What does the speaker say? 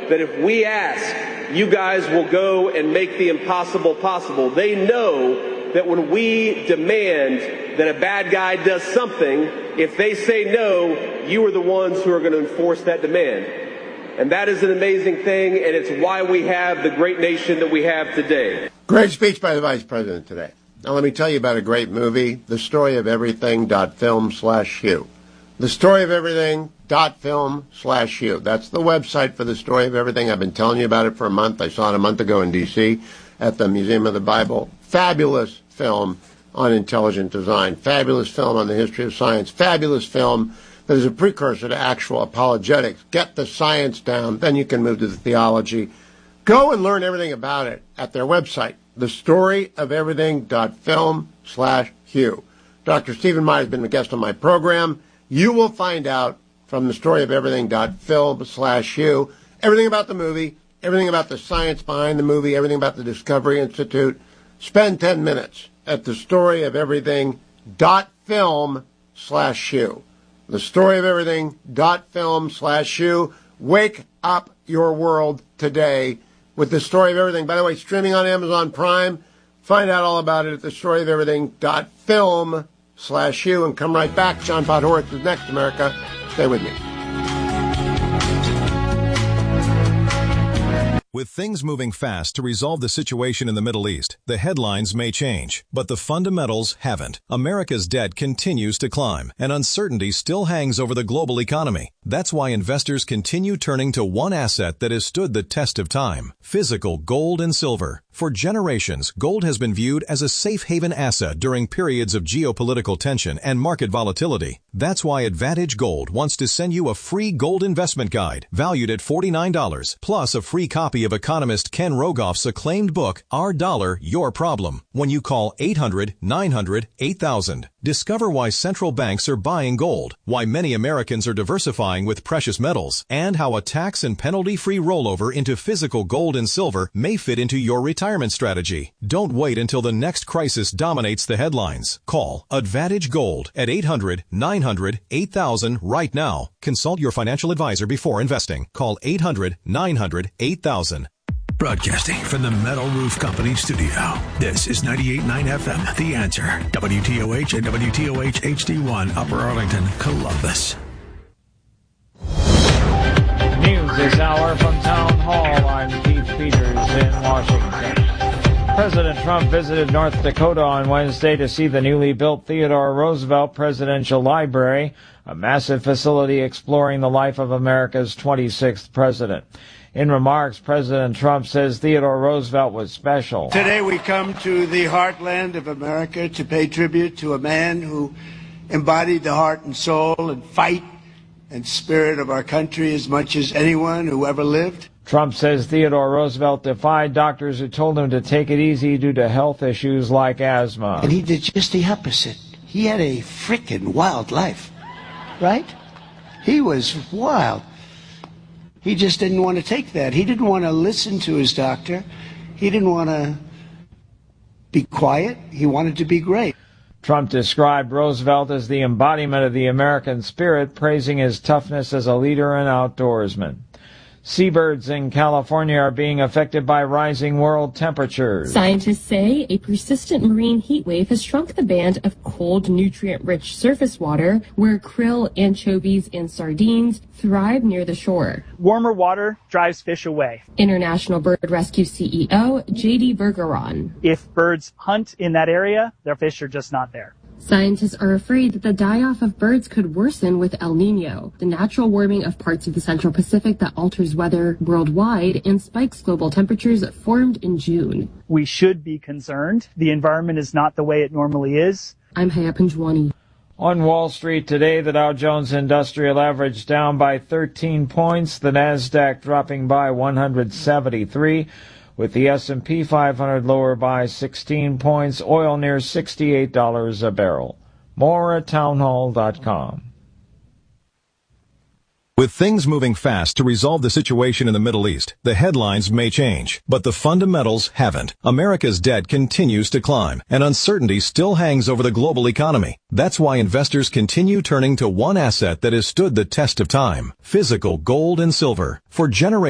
that if we ask, you guys will go and make the impossible possible. They know that when we demand that a bad guy does something, if they say no, you are the ones who are going to enforce that demand. And that is an amazing thing, and it's why we have the great nation that we have today. Great speech by the Vice President today. Now let me tell you about a great movie, The Story of Everything.film/Hugh. The Story of Everything.film/Hugh. That's the website for The Story of Everything. I've been telling you about it for a month. I saw it a month ago in D.C. at the Museum of the Bible. Fabulous film on intelligent design. Fabulous film on the history of science. Fabulous film that is a precursor to actual apologetics. Get the science down, then you can move to the theology. Go and learn everything about it at their website, thestoryofeverything.film/Hugh. Dr. Stephen Meyer has been a guest on my program. You will find out from thestoryofeverything.film/Hugh everything about the movie, everything about the science behind the movie, everything about the Discovery Institute. Spend 10 minutes at thestoryofeverything.film/Hugh. Thestoryofeverything.film/Hugh. Wake up your world today with The Story of Everything. By the way, streaming on Amazon Prime. Find out all about it at thestoryofeverything.film/Hugh. And come right back. John Podhoretz is next, America. Stay with me. With things moving fast to resolve the situation in the Middle East, the headlines may change, but the fundamentals haven't. America's debt continues to climb, and uncertainty still hangs over the global economy. That's why investors continue turning to one asset that has stood the test of time: physical gold and silver. For generations, gold has been viewed as a safe haven asset during periods of geopolitical tension and market volatility. That's why Advantage Gold wants to send you a free gold investment guide valued at $49, plus a free copy of economist Ken Rogoff's acclaimed book, Our Dollar, Your Problem, when you call 800-900-8000. Discover why central banks are buying gold, why many Americans are diversifying with precious metals, and how a tax and penalty-free rollover into physical gold and silver may fit into your retirement strategy. Don't wait until the next crisis dominates the headlines. Call Advantage Gold at 800-900-8000 right now. Consult your financial advisor before investing. Call 800-900-8000. Broadcasting from the Metal Roof Company studio. This is 98.9 FM, The Answer. WTOH and WTOH HD1, Upper Arlington, Columbus. News this hour from Town Hall. I'm Keith Peters in Washington. President Trump visited North Dakota on Wednesday to see the newly built Theodore Roosevelt Presidential Library, a massive facility exploring the life of America's 26th president. In remarks, President Trump says Theodore Roosevelt was special. Today we come to the heartland of America to pay tribute to a man who embodied the heart and soul and fight and spirit of our country as much as anyone who ever lived. Trump says Theodore Roosevelt defied doctors who told him to take it easy due to health issues like asthma. And he did just the opposite. He had a frickin' wild life, right? He was wild. He just didn't want to take that. He didn't want to listen to his doctor. He didn't want to be quiet. He wanted to be great. Trump described Roosevelt as the embodiment of the American spirit, praising his toughness as a leader and outdoorsman. Seabirds in California are being affected by rising world temperatures. Scientists say a persistent marine heat wave has shrunk the band of cold, nutrient-rich surface water where krill, anchovies, and sardines thrive near the shore. Warmer water drives fish away. International Bird Rescue CEO J.D. Bergeron. If birds hunt in that area, their fish are just not there. Scientists are afraid that the die-off of birds could worsen with El Nino, the natural warming of parts of the Central Pacific that alters weather worldwide and spikes global temperatures formed in June. We should be concerned. The environment is not the way it normally is. I'm Haya Panjwani. On Wall Street today, the Dow Jones Industrial Average down by 13 points, the Nasdaq dropping by 173. With the S&P 500 lower by 16 points, oil near $68 a barrel. More at townhall.com. With things moving fast to resolve the situation in the Middle East, the headlines may change, but the fundamentals haven't. America's debt continues to climb, and uncertainty still hangs over the global economy. That's why investors continue turning to one asset that has stood the test of time: physical gold and silver. For generations,